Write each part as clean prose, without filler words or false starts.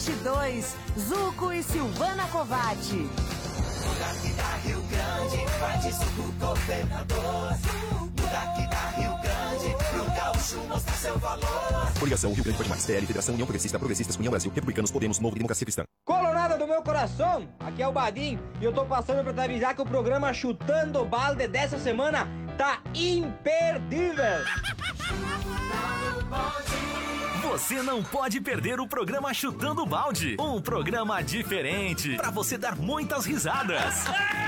22, Zuco e Silvana Covatti. Daqui da Rio Grande, vai de Zuco governador. Daqui da Rio Grande, pro gaúcho mostra seu valor. Coligação Rio Grande Pode Mais, PL, Federação União Progressista, Progressistas, União Brasil, Republicanos, Podemos, Novo e Democracia Cristã. Colorada do meu coração, aqui é o Badim e eu tô passando pra te avisar que o programa Chutando Balde dessa semana tá imperdível. Você não pode perder o programa Chutando Balde, um programa diferente para você dar muitas risadas.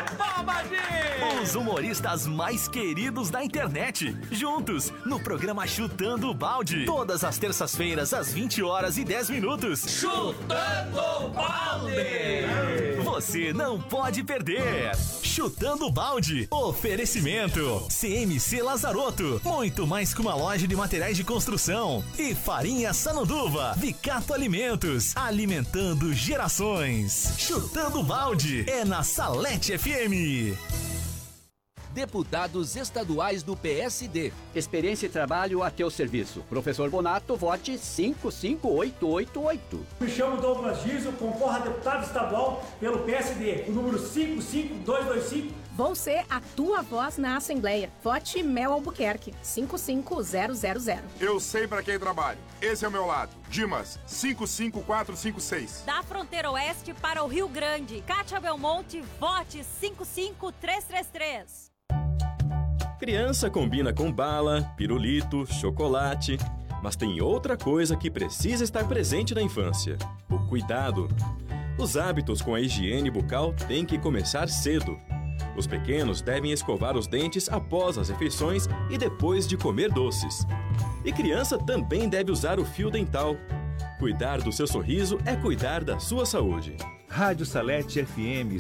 Os humoristas mais queridos da internet, juntos no programa Chutando Balde, todas as terças-feiras às 20h10. Chutando Balde! Você não pode perder. Chutando Balde, oferecimento CMC Lazarotto, muito mais que uma loja de materiais de construção, e Farinha Sanonduva, Vicato Alimentos, alimentando gerações. Chutando Balde é na Salete FM. Deputados estaduais do PSD. Experiência e trabalho a teu serviço. Professor Bonato, vote 55888. Me chamo Douglas Giso, concorro a deputado estadual pelo PSD, o número 55225. Vou ser a tua voz na Assembleia. Vote Mel Albuquerque, 55000. Eu sei para quem trabalho. Esse é o meu lado. Dimas, 55456. Da fronteira oeste para o Rio Grande. Kátia Belmonte, vote 55333. Criança combina com bala, pirulito, chocolate, mas tem outra coisa que precisa estar presente na infância: o cuidado. Os hábitos com a higiene bucal têm que começar cedo. Os pequenos devem escovar os dentes após as refeições e depois de comer doces. E criança também deve usar o fio dental. Cuidar do seu sorriso é cuidar da sua saúde. Rádio Salete FM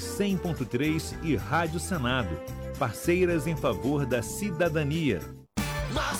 100.3 e Rádio Senado, parceiras em favor da cidadania. Nós